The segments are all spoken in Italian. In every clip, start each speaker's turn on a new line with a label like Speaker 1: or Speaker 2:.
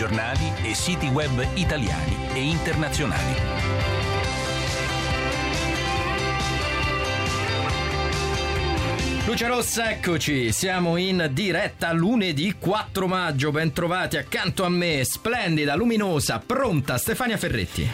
Speaker 1: giornali e siti web italiani e internazionali.
Speaker 2: Luce Rossa, eccoci, siamo in diretta lunedì 4 maggio, bentrovati accanto a me, splendida, luminosa, pronta Stefania Ferretti.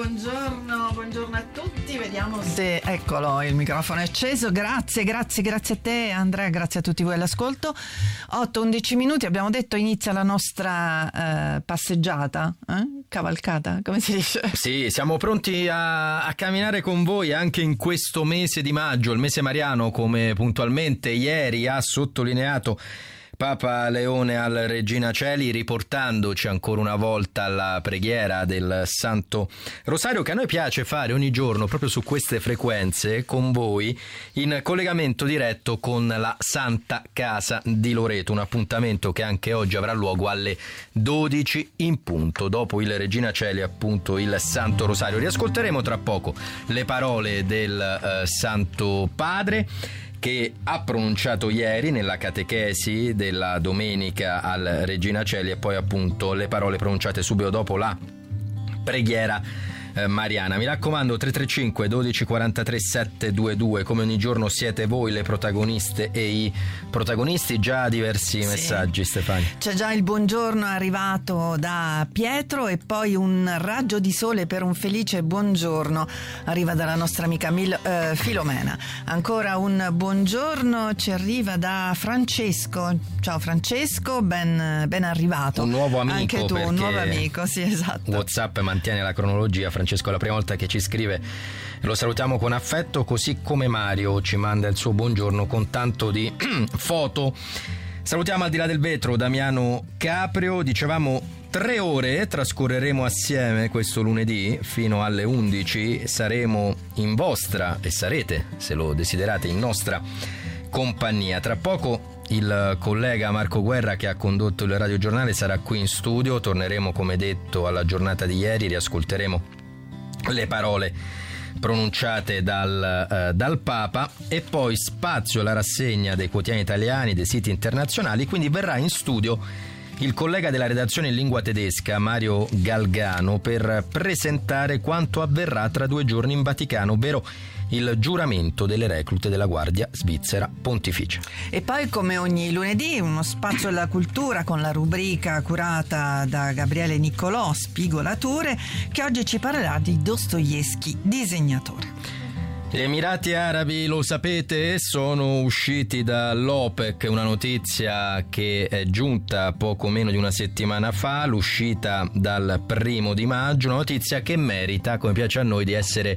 Speaker 3: Buongiorno a tutti, vediamo se, eccolo, il microfono è acceso. Grazie a te Andrea, grazie a tutti voi all'ascolto. 8-11 minuti, abbiamo detto inizia la nostra passeggiata, cavalcata, come si dice?
Speaker 2: Sì, siamo pronti a camminare con voi anche in questo mese di maggio, il mese mariano, come puntualmente ieri ha sottolineato Papa Leone al Regina Coeli, riportandoci ancora una volta alla preghiera del Santo Rosario, che a noi piace fare ogni giorno proprio su queste frequenze con voi, in collegamento diretto con la Santa Casa di Loreto, un appuntamento che anche oggi avrà luogo alle 12 in punto. Dopo il Regina Coeli, appunto, il Santo Rosario. Riascolteremo tra poco le parole del Santo Padre, che ha pronunciato ieri nella catechesi della domenica al Regina Coeli, e poi appunto le parole pronunciate subito dopo la preghiera mariana. Mi raccomando, 335 12 43 722, come ogni giorno siete voi le protagoniste e i protagonisti. Già diversi messaggi, Stefania.
Speaker 3: C'è già il buongiorno arrivato da Pietro, e poi un raggio di sole per un felice buongiorno arriva dalla nostra amica Filomena. Ancora un buongiorno ci arriva da Francesco. Ciao Francesco, ben arrivato.
Speaker 2: Un nuovo amico,
Speaker 3: anche tu, un nuovo amico, sì, esatto.
Speaker 2: WhatsApp mantiene la cronologia. Francesco è la prima volta che ci scrive, lo salutiamo con affetto, così come Mario ci manda il suo buongiorno con tanto di foto. Salutiamo al di là del vetro Damiano Caprio. Dicevamo 3 ore trascorreremo assieme questo lunedì fino alle 11, saremo in vostra, e sarete, se lo desiderate, in nostra compagnia. Tra poco il collega Marco Guerra, che ha condotto il radiogiornale, sarà qui in studio. Torneremo, come detto, alla giornata di ieri, riascolteremo le parole pronunciate dal Papa, e poi spazio alla rassegna dei quotidiani italiani, dei siti internazionali. Quindi verrà in studio il collega della redazione in lingua tedesca Mario Galgano per presentare quanto avverrà tra 2 giorni in Vaticano, ovvero il giuramento delle reclute della Guardia Svizzera Pontificia.
Speaker 3: E poi, come ogni lunedì, uno spazio alla cultura con la rubrica curata da Gabriele Niccolò, Spigolature, che oggi ci parlerà di Dostoevskij, disegnatore.
Speaker 2: Gli Emirati Arabi, lo sapete, sono usciti dall'OPEC, una notizia che è giunta poco meno di una settimana fa, l'uscita dal 1 di maggio, una notizia che merita, come piace a noi, di essere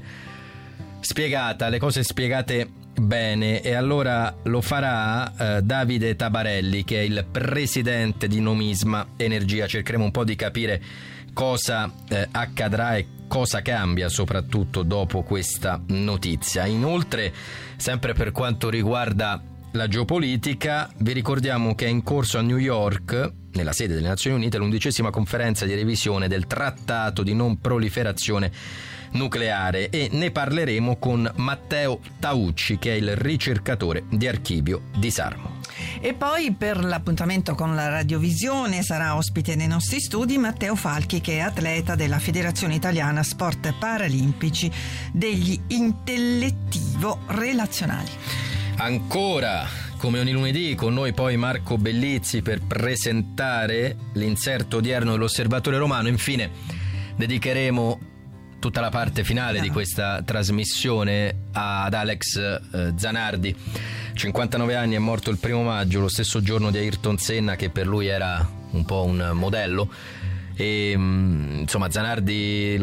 Speaker 2: spiegata, le cose spiegate bene, e allora lo farà Davide Tabarelli, che è il presidente di Nomisma Energia. Cercheremo un po' di capire cosa accadrà e cosa cambia soprattutto dopo questa notizia. Inoltre, sempre per quanto riguarda la geopolitica, vi ricordiamo che è in corso a New York, nella sede delle Nazioni Unite, l'11ª conferenza di revisione del Trattato di non proliferazione nucleare, e ne parleremo con Matteo Taucci, che è il ricercatore di Archivio Disarmo.
Speaker 3: E poi, per l'appuntamento con la radiovisione, sarà ospite nei nostri studi Matteo Falchi, che è atleta della Federazione Italiana Sport Paralimpici degli Intellettivo Relazionali.
Speaker 2: Ancora, come ogni lunedì, con noi poi Marco Bellizzi per presentare l'inserto odierno dell'Osservatore Romano. Infine dedicheremo tutta la parte finale di questa trasmissione ad Alex Zanardi. 59 anni, è morto il 1 maggio, lo stesso giorno di Ayrton Senna, che per lui era un po' un modello. E insomma, Zanardi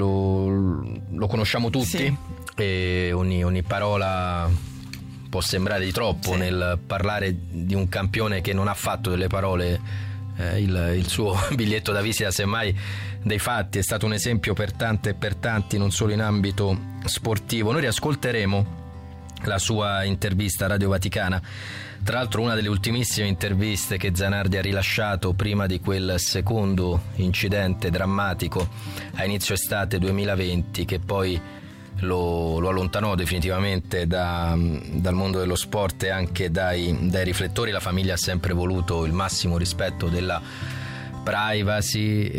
Speaker 2: lo conosciamo tutti, sì. E ogni parola può sembrare di troppo, sì, nel parlare di un campione che non ha fatto delle parole il suo biglietto da visita, semmai dei fatti. È stato un esempio per tante e per tanti, non solo in ambito sportivo. Noi riascolteremo la sua intervista a Radio Vaticana, tra l'altro una delle ultimissime interviste che Zanardi ha rilasciato prima di quel secondo incidente drammatico a inizio estate 2020, che poi lo allontanò definitivamente dal mondo dello sport e anche dai riflettori. La famiglia ha sempre voluto il massimo rispetto della privacy